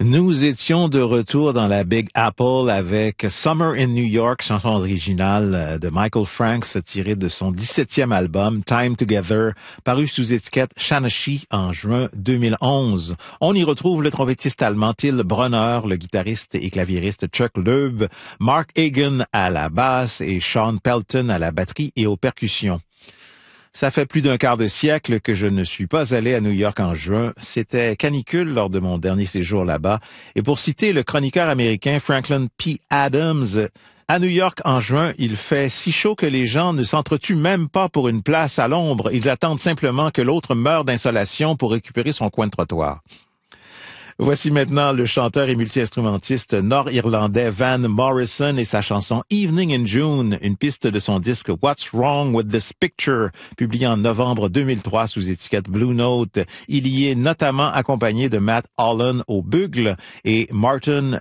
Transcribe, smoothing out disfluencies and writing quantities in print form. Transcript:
Nous étions de retour dans la Big Apple avec Summer in New York, chanson originale de Michael Franks tirée de son 17e album Time Together, paru sous étiquette Shanashi en juin 2011. On y retrouve le trompettiste allemand Till Brunner, le guitariste et claviériste Chuck Loeb, Mark Hagan à la basse et Sean Pelton à la batterie et aux percussions. Ça fait plus d'un quart de siècle que je ne suis pas allé à New York en juin. C'était canicule lors de mon dernier séjour là-bas. Et pour citer le chroniqueur américain Franklin P. Adams, à New York en juin, il fait si chaud que les gens ne s'entretuent même pas pour une place à l'ombre. Ils attendent simplement que l'autre meure d'insolation pour récupérer son coin de trottoir. Voici maintenant le chanteur et multi-instrumentiste nord-irlandais Van Morrison et sa chanson Evening in June, une piste de son disque What's Wrong with This Picture, publié en novembre 2003 sous étiquette Blue Note. Il y est notamment accompagné de Matt Holland au bugle et Martin